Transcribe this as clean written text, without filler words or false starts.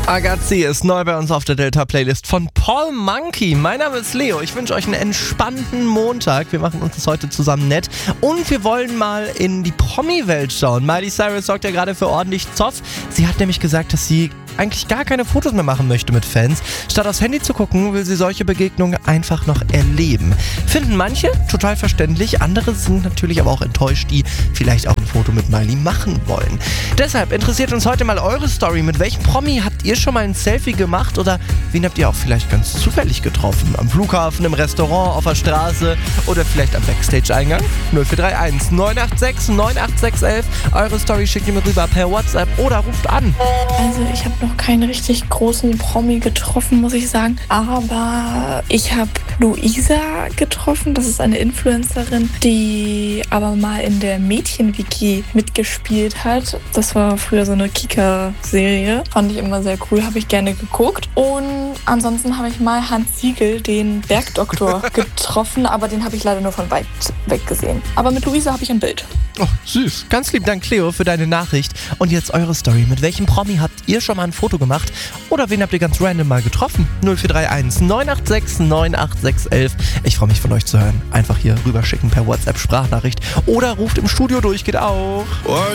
Agazzi ist neu bei uns auf der Delta-Playlist von Paul Monkey. Mein Name ist Leo. Ich wünsche euch einen entspannten Montag. Wir machen uns das heute zusammen nett. Und wir wollen mal in die Promi-Welt schauen. Miley Cyrus sorgt ja gerade für ordentlich Zoff. Sie hat nämlich gesagt, dass sie eigentlich gar keine Fotos mehr machen möchte mit Fans. Statt aufs Handy zu gucken, will sie solche Begegnungen einfach noch erleben. Finden manche total verständlich, andere sind natürlich aber auch enttäuscht, die vielleicht auch ein Foto mit Miley machen wollen. Deshalb interessiert uns heute mal eure Story. Mit welchem Promi habt ihr schon mal ein Selfie gemacht oder wen habt ihr auch vielleicht ganz zufällig getroffen? Am Flughafen, im Restaurant, auf der Straße oder vielleicht am Backstage-Eingang? 0431 986 98611. Eure Story schickt ihr mir rüber per WhatsApp oder ruft an. Also ich habe noch keinen richtig großen Promi getroffen, muss ich sagen. Aber ich habe Luisa getroffen. Das ist eine Influencerin, die aber mal in der Mädchen-Wiki mitgespielt hat. Das war früher so eine Kika-Serie. Fand ich immer sehr cool, habe ich gerne geguckt. Und ansonsten habe ich mal Hans Siegel, den Bergdoktor, getroffen. Aber den habe ich leider nur von weit weg gesehen. Aber mit Luisa habe ich ein Bild. Oh, süß. Ganz lieb Dank, Cleo, für deine Nachricht. Und jetzt eure Story. Mit welchem Promi habt ihr schon mal ein Foto gemacht? Oder wen habt ihr ganz random mal getroffen? 0431 986 98611. Ich freue mich von euch zu hören. Einfach hier rüberschicken per WhatsApp-Sprachnachricht. Oder ruft im Studio durch, geht auch.